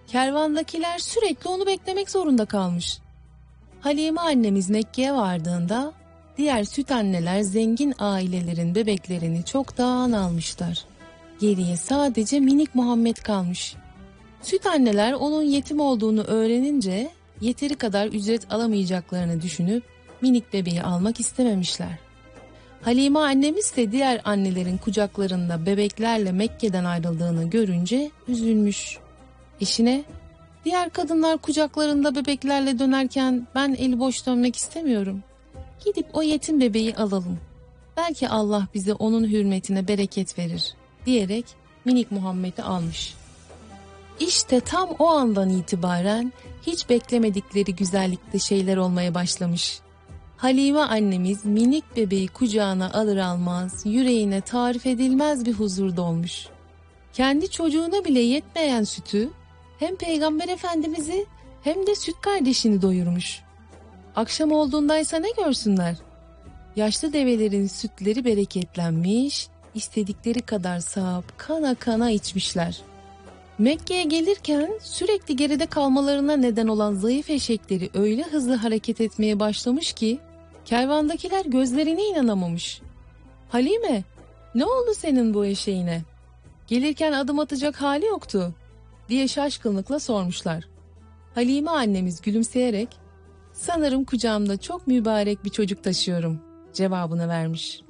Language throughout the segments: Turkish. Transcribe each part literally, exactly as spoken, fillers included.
Kervandakiler sürekli onu beklemek zorunda kalmış. Halime annemiz Mekke'ye vardığında diğer süt anneler zengin ailelerin bebeklerini çoktan almışlar. Geriye sadece minik Muhammed kalmış. Süt anneler onun yetim olduğunu öğrenince yeteri kadar ücret alamayacaklarını düşünüp minik bebeği almak istememişler. Halime annemiz de diğer annelerin kucaklarında bebeklerle Mekke'den ayrıldığını görünce üzülmüş. Eşine, "Diğer kadınlar kucaklarında bebeklerle dönerken ben eli boş dönmek istemiyorum. Gidip o yetim bebeği alalım. Belki Allah bize onun hürmetine bereket verir," diyerek minik Muhammed'i almış. İşte tam o andan itibaren hiç beklemedikleri güzellikte şeyler olmaya başlamış. Halime annemiz minik bebeği kucağına alır almaz yüreğine tarif edilmez bir huzur dolmuş. Kendi çocuğuna bile yetmeyen sütü hem Peygamber Efendimiz'i hem de süt kardeşini doyurmuş. Akşam olduğundaysa ne görsünler? Yaşlı develerin sütleri bereketlenmiş, istedikleri kadar sağıp kana kana içmişler. Mekke'ye gelirken sürekli geride kalmalarına neden olan zayıf eşekleri öyle hızlı hareket etmeye başlamış ki kervandakiler gözlerine inanamamış. "Halime, ne oldu senin bu eşeğine? Gelirken adım atacak hali yoktu," diye şaşkınlıkla sormuşlar. Halime annemiz gülümseyerek, "Sanırım kucağımda çok mübarek bir çocuk taşıyorum," cevabını vermiş.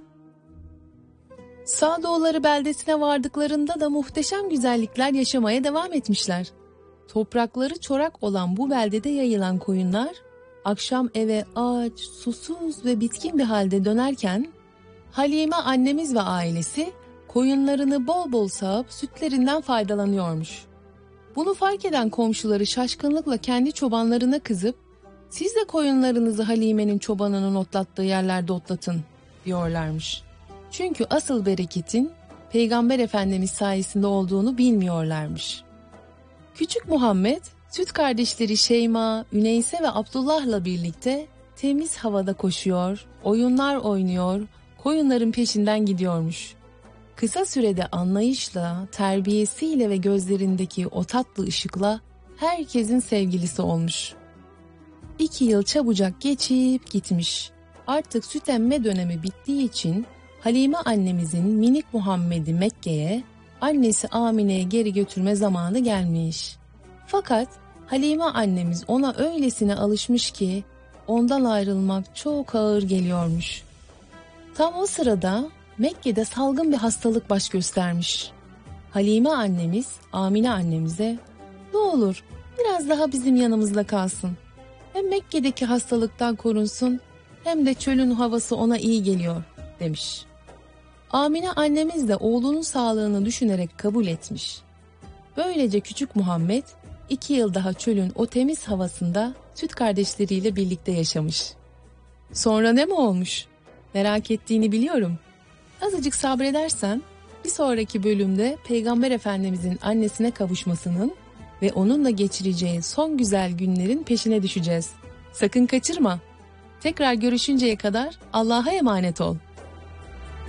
Sağdoğulları beldesine vardıklarında da muhteşem güzellikler yaşamaya devam etmişler. Toprakları çorak olan bu beldede yayılan koyunlar, akşam eve aç, susuz ve bitkin bir halde dönerken, Halime annemiz ve ailesi koyunlarını bol bol sağıp sütlerinden faydalanıyormuş. Bunu fark eden komşuları şaşkınlıkla kendi çobanlarına kızıp, "Siz de koyunlarınızı Halime'nin çobanının otlattığı yerlerde otlatın," diyorlarmış. Çünkü asıl bereketin Peygamber Efendimiz sayesinde olduğunu bilmiyorlarmış. Küçük Muhammed, süt kardeşleri Şeyma, Üneyse ve Abdullah'la birlikte temiz havada koşuyor, oyunlar oynuyor, koyunların peşinden gidiyormuş. Kısa sürede anlayışla, terbiyesiyle ve gözlerindeki o tatlı ışıkla herkesin sevgilisi olmuş. İki yıl çabucak geçip gitmiş. Artık süt emme dönemi bittiği için Halime annemizin minik Muhammed'i Mekke'ye, annesi Amine'ye geri götürme zamanı gelmiş. Fakat Halime annemiz ona öylesine alışmış ki ondan ayrılmak çok ağır geliyormuş. Tam o sırada Mekke'de salgın bir hastalık baş göstermiş. Halime annemiz Amine annemize, "Ne olur biraz daha bizim yanımızda kalsın. Hem Mekke'deki hastalıktan korunsun hem de çölün havası ona iyi geliyor," demiş. Amine annemiz de oğlunun sağlığını düşünerek kabul etmiş. Böylece küçük Muhammed iki yıl daha çölün o temiz havasında süt kardeşleriyle birlikte yaşamış. Sonra ne mi olmuş? Merak ettiğini biliyorum. Azıcık sabredersen bir sonraki bölümde Peygamber Efendimizin annesine kavuşmasının ve onunla geçireceği son güzel günlerin peşine düşeceğiz. Sakın kaçırma. Tekrar görüşünceye kadar Allah'a emanet ol.